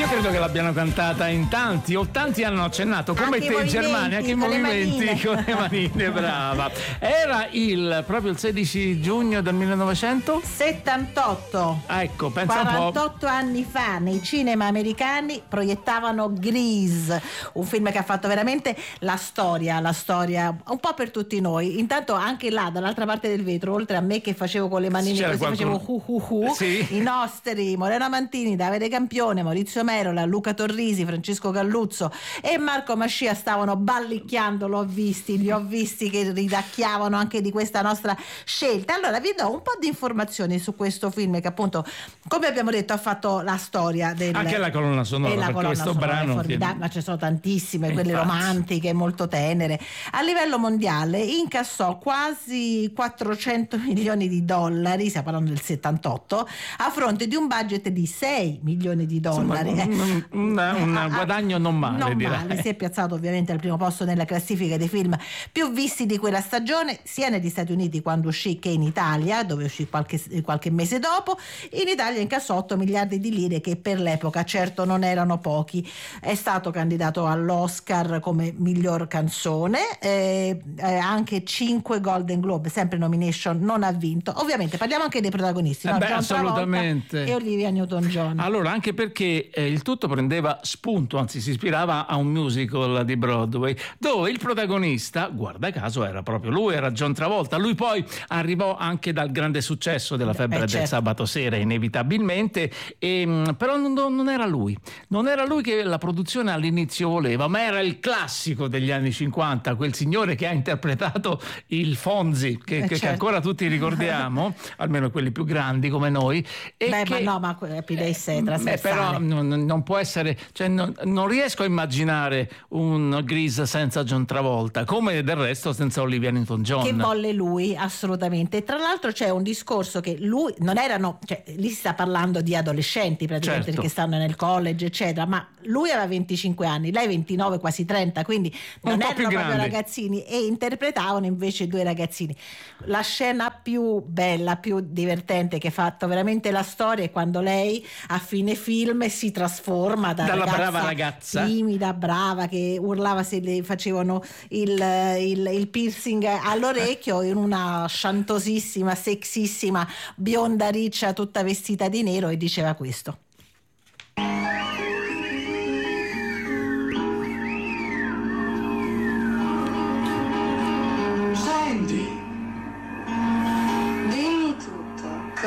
Io credo che l'abbiano cantata in tanti, o tanti hanno accennato, come anche te in Germania, anche i movimenti con le manine, brava. Era proprio il 16 giugno del 1978. Ecco, pensa un po'. 48 anni fa nei cinema americani proiettavano Grease, un film che ha fatto veramente la storia un po' per tutti noi. Intanto anche là, dall'altra parte del vetro, oltre a me che facevo con le manine così, facevo sì. I nostri Morena Mantini, Davide Campione, Maurizio Merola, Luca Torrisi, Francesco Galluzzo e Marco Mascia stavano ballicchiando, li ho visti che ridacchiavano anche di questa nostra scelta. Allora vi do un po' di informazioni su questo film che appunto, come abbiamo detto, ha fatto la storia anche la colonna sonora, perché questo brano ma ci sono tantissime, quelle romantiche molto tenere. A livello mondiale incassò quasi 400 milioni di dollari, stiamo parlando del 78, a fronte di un budget di 6 milioni di dollari. Insomma, un guadagno non male, si è piazzato ovviamente al primo posto nella classifica dei film più visti di quella stagione, sia negli Stati Uniti quando uscì che in Italia, dove uscì qualche mese dopo. In Italia incassò 8 miliardi di lire, che per l'epoca certo non erano pochi. È stato candidato all'Oscar come miglior canzone, anche 5 Golden Globe, sempre nomination, non ha vinto. Ovviamente parliamo anche dei protagonisti, John assolutamente. Travolta e Olivia Newton-John. Allora, anche perché il tutto prendeva spunto, anzi si ispirava a un musical di Broadway, dove il protagonista, guarda caso, era proprio lui, era John Travolta. Lui poi arrivò anche dal grande successo della Febbre del sabato sera, inevitabilmente, però non era lui che la produzione all'inizio voleva, ma era il classico degli anni 50, quel signore che ha interpretato il Fonzi, che ancora tutti ricordiamo, almeno quelli più grandi come noi. Ma Happy Days è trasversale. Però non può essere, cioè non riesco a immaginare un Grease senza John Travolta, come del resto senza Olivia Newton-John. Che volle lui, assolutamente. E tra l'altro c'è un discorso che lui non erano, cioè lì si sta parlando di adolescenti praticamente, perché stanno nel college eccetera, ma lui aveva 25 anni, lei 29, quasi 30, quindi non erano proprio ragazzini, e interpretavano invece due ragazzini. La scena più bella, più divertente che ha fatto veramente la storia è quando lei a fine film si trasforma dalla brava ragazza timida, brava, che urlava se le facevano il piercing all'orecchio, in una scantosissima, sexissima, bionda riccia tutta vestita di nero, e diceva questo. Sandy, dimmi tutto,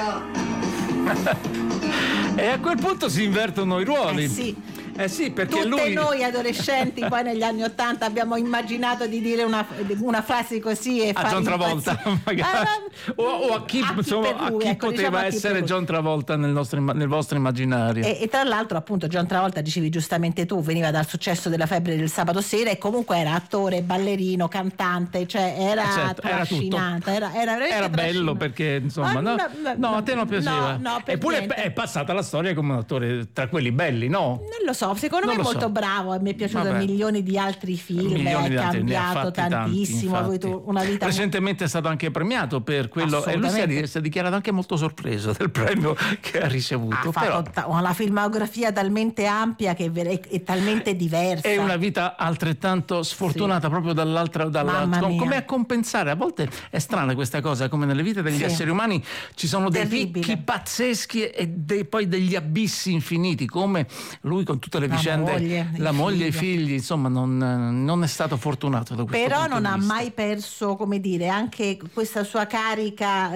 E a quel punto si invertono i ruoli. Sì, perché tutte noi adolescenti poi negli anni '80 abbiamo immaginato di dire una frase così e a John Travolta magari, o a chi poteva essere John Travolta nel vostro immaginario. E tra l'altro, appunto, John Travolta, dicevi giustamente tu, veniva dal successo della Febbre del sabato sera, e comunque era attore, ballerino, cantante, cioè era trascinante, era bello, perché insomma a te non piaceva? No, eppure è passata la storia come un attore tra quelli belli, no? Non lo so, secondo me è molto bravo, mi è piaciuto milioni di altri film, è cambiato tantissimo, ha avuto una vita. Recentemente è stato anche premiato per quello, e lui si è dichiarato anche molto sorpreso del premio che ha ricevuto. Ha fatto una filmografia talmente ampia che è talmente diversa. È una vita altrettanto sfortunata, proprio dall'altra, come a compensare. A volte è strana questa cosa, come nelle vite degli esseri umani ci sono dei picchi pazzeschi e poi degli abissi infiniti, come lui con tutte le vicende, la moglie e i figli, insomma non è stato fortunato da questo però punto non di ha vista. mai perso, come dire, anche questa sua carica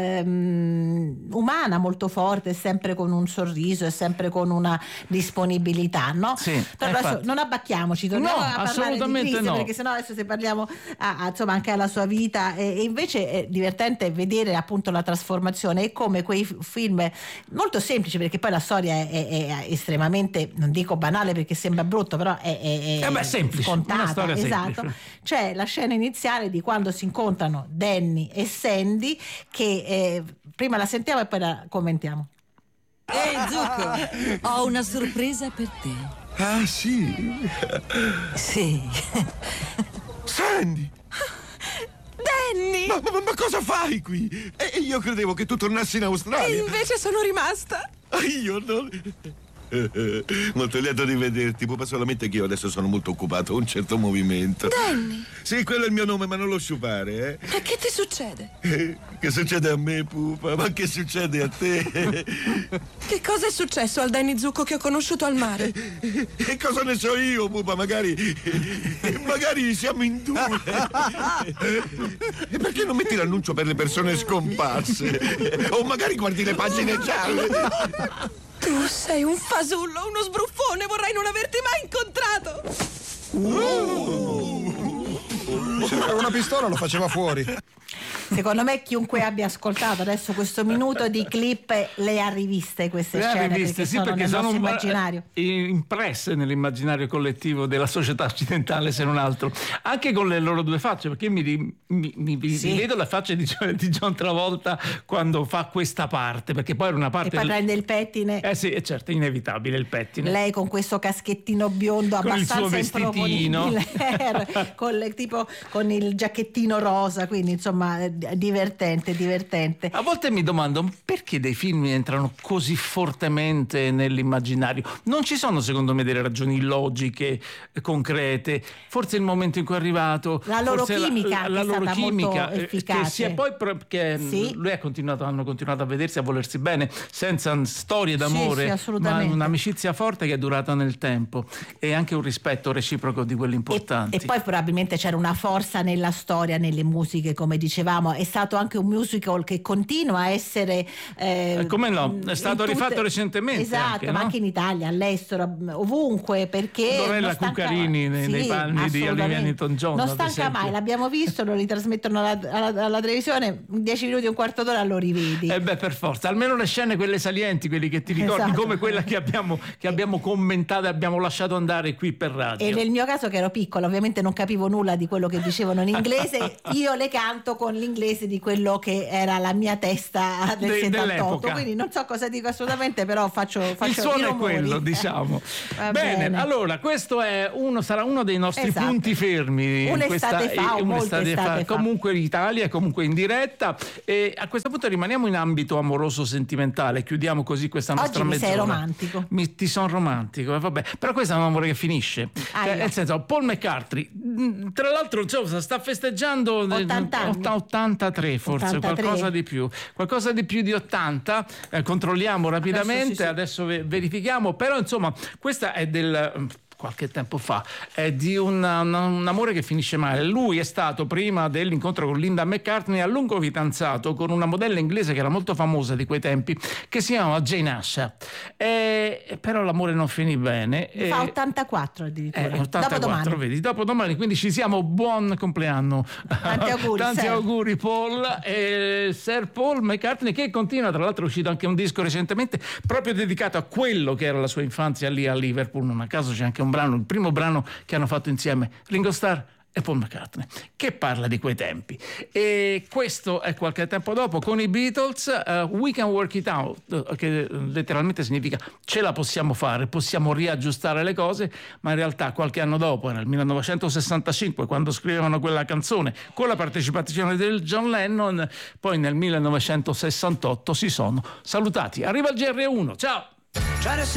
umana molto forte, sempre con un sorriso e sempre con una disponibilità, no? Però adesso non abbacchiamoci, torniamo a parlare di Grease, perché sennò adesso se parliamo insomma anche alla sua vita, e invece è divertente vedere appunto la trasformazione, e come quei film molto semplici, perché poi la storia è estremamente, non dico banale perché sembra brutto, però è semplice, scontata, una storia esatto. semplice. C'è la scena iniziale di quando si incontrano Danny e Sandy, che prima la sentiamo e poi la commentiamo. Ehi Zucco, ho una sorpresa per te. Ah sì? Sì. Sandy! Danny! Ma cosa fai qui? Io credevo che tu tornassi in Australia. E invece sono rimasta. Io non... Molto lieto di vederti, pupa, solamente che io adesso sono molto occupato, ho un certo movimento. Danny! Sì, quello è il mio nome, ma non lo sciupare, Ma che ti succede? Che succede a me, pupa? Ma che succede a te? Che cosa è successo al Danny Zucco che ho conosciuto al mare? E cosa ne so io, pupa? Magari siamo in due. E perché non metti l'annuncio per le persone scomparse? O magari guardi le pagine gialle. Tu sei un fasullo, uno sbruffone, vorrei non averti mai incontrato. Se aveva una pistola lo faceva fuori. Secondo me chiunque abbia ascoltato adesso questo minuto di clip le ha riviste queste scene, perché sì, sono perché nel sono nostro immaginario. Impresse nell'immaginario collettivo della società occidentale, se non altro, anche con le loro due facce, perché mi vedo la faccia di John Travolta quando fa questa parte, perché poi era una parte e poi prende il pettine. Sì, è certo, inevitabile il pettine. Lei con questo caschettino biondo con abbastanza il suo vestitino con il giacchettino rosa, quindi insomma divertente. A volte mi domando perché dei film entrano così fortemente nell'immaginario. Non ci sono, secondo me, delle ragioni logiche, concrete. Forse il momento in cui è arrivato, la loro chimica, la loro stata chimica molto efficace. Che sia poi che sì. Lui hanno continuato a vedersi, a volersi bene, senza storie d'amore, ma un'amicizia forte che è durata nel tempo e anche un rispetto reciproco di quelli importanti. E poi probabilmente c'era una forza nella storia, nelle musiche, come dicevamo. È stato anche un musical che continua a essere come no, è stato rifatto recentemente, esatto, anche, ma no? anche in Italia, all'estero, ovunque, perché Lorella Cuccarini nei panni di Olivia Newton-John non stanca mai, l'abbiamo visto, lo ritrasmettono alla televisione, 10 minuti, un quarto d'ora lo rivedi. Per forza, almeno le scene quelle salienti, quelli che ti ricordi, esatto. Come quella che abbiamo commentato e abbiamo lasciato andare qui per radio. E nel mio caso, che ero piccola, ovviamente non capivo nulla di quello che dicevano in inglese, io le canto con l'inglese di quello che era la mia testa del 78, quindi non so cosa dico assolutamente, però faccio il suono è quello, diciamo. Bene, allora questo sarà uno dei nostri punti fermi un'estate fa. Comunque in Italia, comunque in diretta, e a questo punto rimaniamo in ambito amoroso sentimentale, chiudiamo così questa nostra mezz'ora. Oggi sei romantico. Ti sono romantico, vabbè, però questo è un amore che finisce, nel senso, Paul McCartney tra l'altro sta festeggiando 80 anni. 83 forse, 83. qualcosa di più di 80, controlliamo rapidamente, sì. Adesso verifichiamo, però insomma questa è qualche tempo fa, è di un amore che finisce male. Lui è stato, prima dell'incontro con Linda McCartney, a lungo fidanzato con una modella inglese che era molto famosa di quei tempi, che si chiamava Jane Asher, però l'amore non finì bene. Fa 84 addirittura, 84, vedi, dopodomani, quindi ci siamo, buon compleanno, tanti auguri Paul, Sir Paul McCartney, che continua, tra l'altro è uscito anche un disco recentemente proprio dedicato a quello che era la sua infanzia lì a Liverpool. Non a caso c'è anche il primo brano che hanno fatto insieme Ringo Starr e Paul McCartney, che parla di quei tempi. E questo è qualche tempo dopo con i Beatles, We Can Work It Out, che letteralmente significa ce la possiamo fare, possiamo riaggiustare le cose, ma in realtà qualche anno dopo, era il 1965, quando scrivevano quella canzone con la partecipazione del John Lennon, poi nel 1968 si sono salutati. Arriva il GR1, ciao!